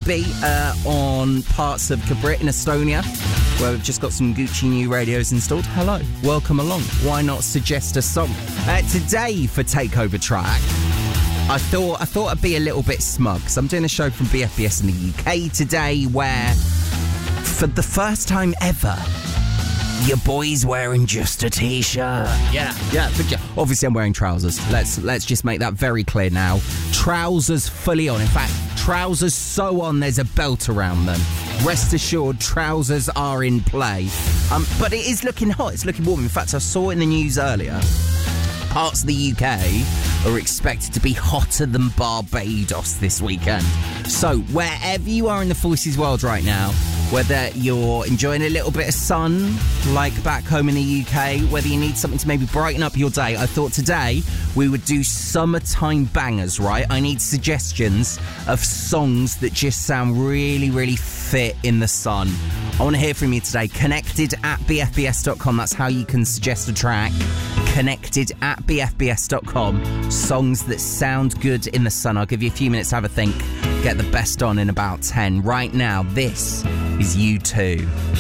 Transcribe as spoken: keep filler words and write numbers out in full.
be uh, on parts of Cabrit in Estonia, where we've just got some Gucci new radios installed. Hello, welcome along. Why not suggest a song? Uh, today for Takeover Track, I thought I thought I'd be a little bit smug, because I'm doing a show from B F B S in the U K today, where for the first time ever, your boy's wearing just a t-shirt. Yeah, yeah. Obviously, I'm wearing trousers. Let's let's just make that very clear now. Trousers fully on. In fact, trousers so on there's a belt around them. Rest assured, trousers are in play. Um, but it is looking hot. It's looking warm. In fact, I saw in the news earlier, parts of the U K are expected to be hotter than Barbados this weekend. So, wherever you are in the Forces world right now, whether you're enjoying a little bit of sun, like back home in the U K, whether you need something to maybe brighten up your day, I thought today we would do summertime bangers, right? I need suggestions of songs that just sound really, really fit in the sun. I want to hear from you today. Connected at b f b s dot com. That's how you can suggest a track. Connected at b f b s dot com. Songs that sound good in the sun. I'll give you a few minutes to have a think. Get the best on in about ten. Right now, this is U two.